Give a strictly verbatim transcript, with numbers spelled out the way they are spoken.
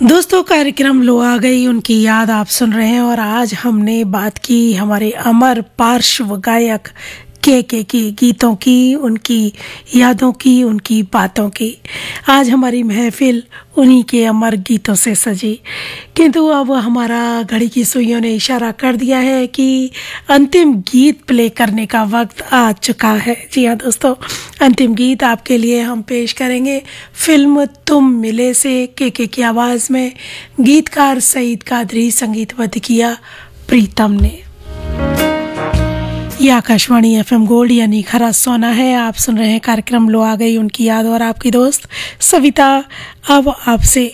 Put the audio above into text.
दोस्तों, कार्यक्रम लो आ गई उनकी याद आप सुन रहे हैं और आज हमने बात की हमारे अमर पार्श्व गायक के के की गीतों की, उनकी यादों की, उनकी बातों की। आज हमारी महफिल उन्हीं के अमर गीतों से सजी, किंतु अब हमारा घड़ी की सुइयों ने इशारा कर दिया है कि अंतिम गीत प्ले करने का वक्त आ चुका है। जी हाँ दोस्तों, अंतिम गीत आपके लिए हम पेश करेंगे फिल्म तुम मिले से। के के की आवाज़ में गीतकार सईद कादरी, संगीतबद्ध किया प्रीतम ने। ये आकाशवाणी एफएम गोल्ड यानी खरा सोना है। आप सुन रहे हैं कार्यक्रम लो आ गई उनकी याद और आपकी दोस्त सविता। अब आपसे